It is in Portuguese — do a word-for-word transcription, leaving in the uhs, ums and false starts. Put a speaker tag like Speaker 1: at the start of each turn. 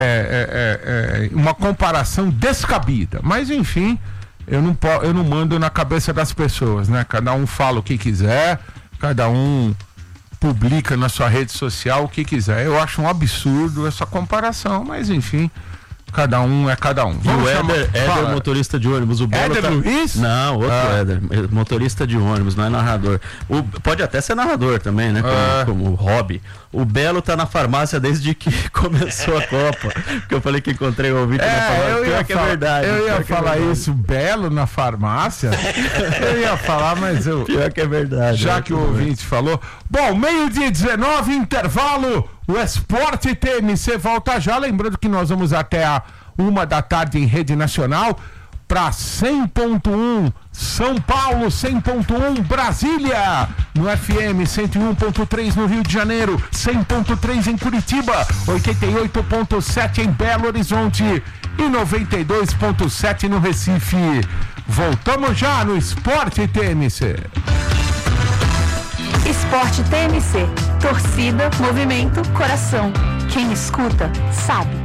Speaker 1: é, é, é uma comparação descabida. Mas, enfim, eu não, eu não mando na cabeça das pessoas, né? Cada um fala o que quiser, cada um publica na sua rede social o que quiser. Eu acho um absurdo essa comparação, mas, enfim... Cada um é cada um.
Speaker 2: Vamos e o Éder, Éder motorista de ônibus. O Belo
Speaker 1: Éder
Speaker 2: tá...
Speaker 1: Luiz?
Speaker 2: Não, outro
Speaker 1: ah.
Speaker 2: Éder, motorista de ônibus, não é narrador. O... Pode até ser narrador também, né? Como,
Speaker 1: ah.
Speaker 2: como hobby. O Belo tá na farmácia desde que começou a Copa. Porque eu falei que encontrei o ouvinte
Speaker 1: é,
Speaker 2: na farmácia.
Speaker 1: Eu ia,
Speaker 2: que
Speaker 1: fala...
Speaker 2: é verdade,
Speaker 1: eu ia falar
Speaker 2: é
Speaker 1: isso, Belo na farmácia. Eu ia falar, mas eu.
Speaker 2: Pior que é verdade.
Speaker 1: Já
Speaker 2: é
Speaker 1: que o ouvinte falou. Bom, meio-dia dezenove, intervalo. O Esporte T N C volta já. Lembrando que nós vamos até a uma da tarde em rede nacional para cem ponto um São Paulo, cem ponto um Brasília, no F M cento e um ponto três no Rio de Janeiro, cem ponto três em Curitiba, oitenta e oito ponto sete em Belo Horizonte e noventa e dois ponto sete no Recife. Voltamos já no Esporte T N C.
Speaker 3: Esporte T N C, torcida, movimento, coração. Quem escuta, sabe.